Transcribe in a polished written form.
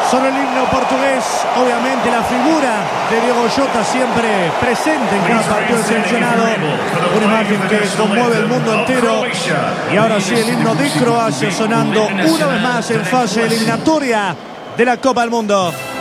Son el himno portugués, obviamente la figura de Diogo Jota siempre presente en cada partido seleccionado. Una imagen que conmueve el mundo entero. Y ahora sí, el himno de Croacia sonando una vez más en fase eliminatoria de la Copa del Mundo.